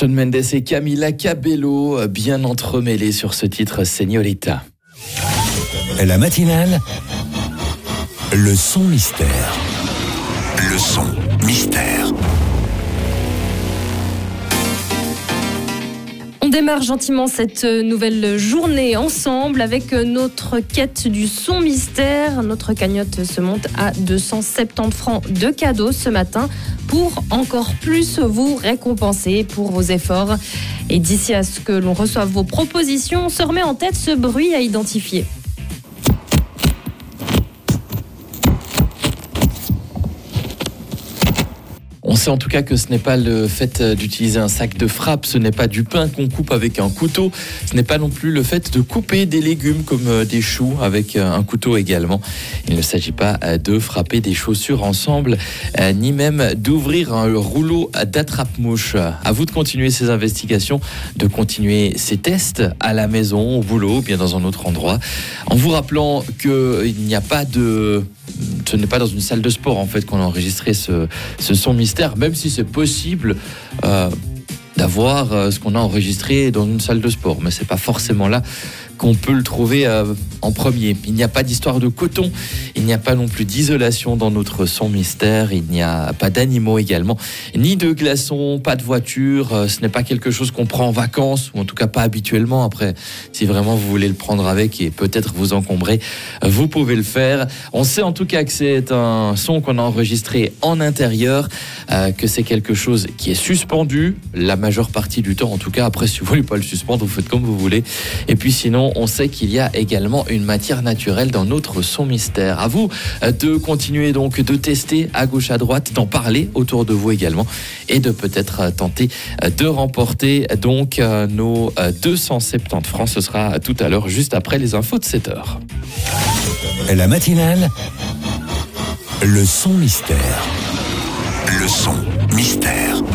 Shawn Mendes et Camila Cabello, bien entremêlés sur ce titre Señorita. La matinale, le son mystère. Le son mystère. On démarre gentiment cette nouvelle journée ensemble avec notre quête du son mystère. Notre cagnotte se monte à 270 francs de cadeaux ce matin pour encore plus vous récompenser pour vos efforts. Et d'ici à ce que l'on reçoive vos propositions, on se remet en tête ce bruit à identifier. On sait en tout cas que ce n'est pas le fait d'utiliser un sac de frappe, ce n'est pas du pain qu'on coupe avec un couteau, ce n'est pas non plus le fait de couper des légumes comme des choux avec un couteau également. Il ne s'agit pas de frapper des chaussures ensemble, ni même d'ouvrir un rouleau d'attrape-mouche. À vous de continuer ces investigations, de continuer ces tests à la maison, au boulot, ou bien dans un autre endroit, en vous rappelant qu'il n'y a pas de... Ce n'est pas dans une salle de sport en fait qu'on a enregistré ce son mystère, même si c'est possible d'avoir ce qu'on a enregistré dans une salle de sport, mais c'est pas forcément là qu'on peut le trouver en premier. Il n'y a pas d'histoire de coton, il n'y a pas non plus d'isolation dans notre son mystère, il n'y a pas d'animaux également, ni de glaçons, pas de voiture, ce n'est pas quelque chose qu'on prend en vacances, ou en tout cas pas habituellement. Après, si vraiment vous voulez le prendre avec et peut-être vous encombrer, vous pouvez le faire. On sait en tout cas que c'est un son qu'on a enregistré en intérieur, que c'est quelque chose qui est suspendu, la majeure partie du temps en tout cas. Après, si vous voulez pas le suspendre, vous faites comme vous voulez. Et puis sinon, on sait qu'il y a également une matière naturelle dans notre son mystère. À vous de continuer donc de tester à gauche à droite, d'en parler autour de vous également et de peut-être tenter de remporter donc nos 270 francs. Ce sera tout à l'heure, juste après les infos de 7h. La matinale, le son mystère. Le son mystère.